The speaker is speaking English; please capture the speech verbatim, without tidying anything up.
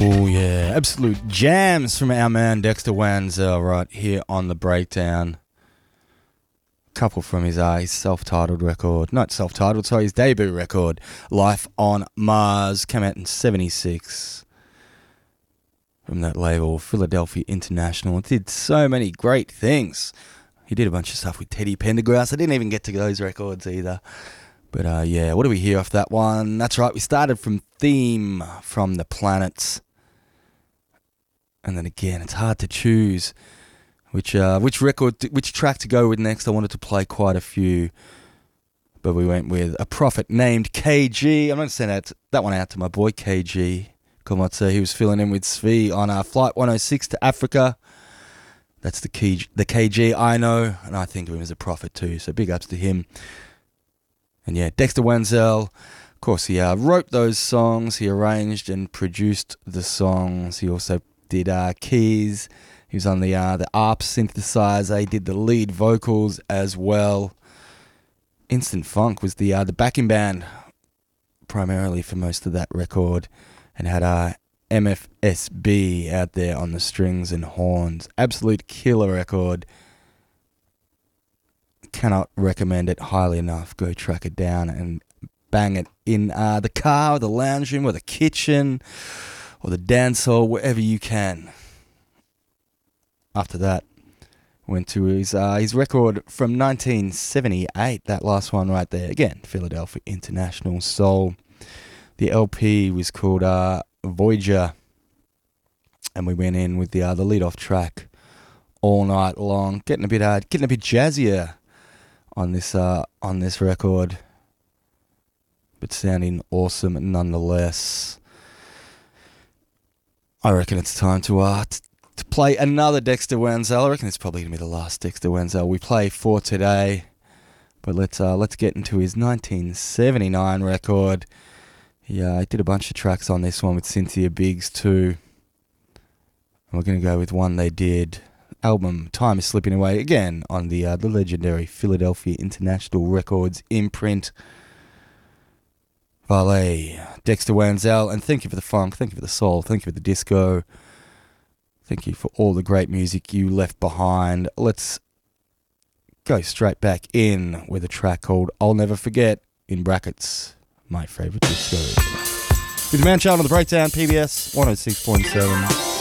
Oh yeah, absolute jams from our man Dexter Wenzel right here on the breakdown. Couple from his, uh, his self-titled record, not self-titled, sorry, his debut record, Life on Mars, came out in seventy-six. From that label, Philadelphia International. It did so many great things. He did a bunch of stuff with Teddy Pendergrass. I didn't even get to those records either. But uh, yeah, what do we hear off that one? That's right, we started from Theme from The Planets. And then again, it's hard to choose which uh, which record, which track to go with next. I wanted to play quite a few, but we went with A Prophet Named K G. I'm going to send that, that one out to my boy K G. Komotsa. He was filling in with Svi on uh, Flight one oh six to Africa. That's the, key, the K G I know, and I think of him as a prophet too, so big ups to him. And yeah, Dexter Wenzel, of course, he uh, wrote those songs, he arranged and produced the songs. He also did uh, keys. He was on the uh, the A R P synthesizer. He did the lead vocals as well. Instant Funk was the uh, the backing band primarily for most of that record, and had uh, M F S B out there on the strings and horns. Absolute killer record. Cannot recommend it highly enough. Go track it down and bang it in uh, the car or the lounge room or the kitchen or the dance hall, wherever you can. After that, went to his uh, his record from nineteen seventy-eight, that last one right there. Again, Philadelphia International Soul. The L P was called uh, Voyager, and we went in with the uh, the lead-off track, All Night Long, getting a bit uh, getting a bit jazzier on this uh, on this record, but sounding awesome nonetheless. I reckon it's time to uh, t- to play another Dexter Wenzel. I reckon it's probably going to be the last Dexter Wenzel we play for today. But let's uh, let's get into his nineteen seventy-nine record. Yeah, I did a bunch of tracks on this one with Cynthia Biggs too. And we're going to go with one they did. Album Time is Slipping Away, again on the uh, the legendary Philadelphia International Records imprint. Valet, Dexter Wenzel, and thank you for the funk, thank you for the soul, thank you for the disco, thank you for all the great music you left behind. Let's go straight back in with a track called I'll Never Forget, in brackets, my favourite disco. With the Man Child on the Breakdown, P B S one oh six point seven.